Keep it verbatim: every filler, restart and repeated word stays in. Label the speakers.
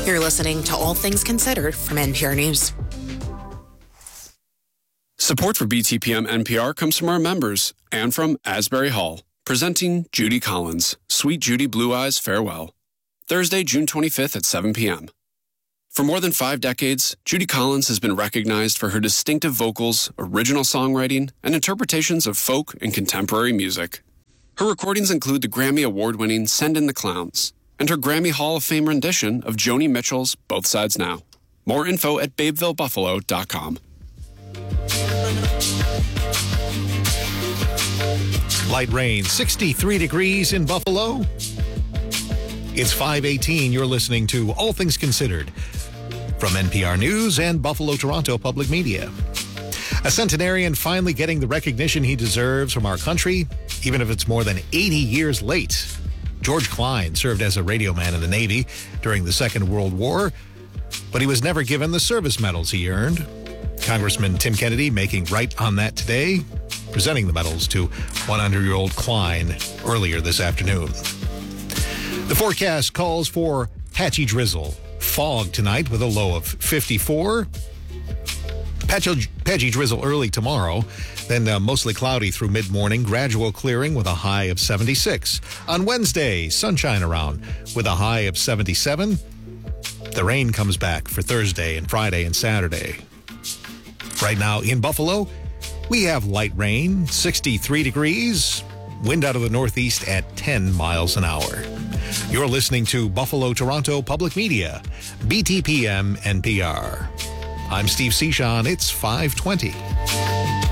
Speaker 1: You're listening to All Things Considered from N P R News.
Speaker 2: Support for B T P M N P R comes from our members and from Asbury Hall, presenting Judy Collins, Sweet Judy Blue Eyes Farewell, Thursday, June twenty-fifth at seven p.m. For more than five decades, Judy Collins has been recognized for her distinctive vocals, original songwriting, and interpretations of folk and contemporary music. Her recordings include the Grammy Award-winning Send in the Clowns and her Grammy Hall of Fame rendition of Joni Mitchell's Both Sides Now. More info at babeville buffalo dot com.
Speaker 3: Light rain, sixty-three degrees in Buffalo. It's five eighteen. You're listening to All Things Considered from N P R News and Buffalo Toronto Public Media. A centenarian finally getting the recognition he deserves from our country, even if it's more than eighty years late. George Klein served as a radio man in the Navy during the Second World War, but he was never given the service medals he earned. Congressman Tim Kennedy making right on that today, presenting the medals to one hundred-year-old Klein earlier this afternoon. The forecast calls for patchy drizzle. Fog tonight with a low of fifty-four. Patchy, patchy drizzle early tomorrow, then uh, mostly cloudy through mid-morning, gradual clearing with a high of seventy-six. On Wednesday, sunshine around with a high of seventy-seven. The rain comes back for Thursday and Friday and Saturday. Right now in Buffalo, we have light rain, sixty-three degrees, wind out of the northeast at ten miles an hour. You're listening to Buffalo Toronto Public Media, B T P M N P R. I'm Steve Cichon. It's five twenty.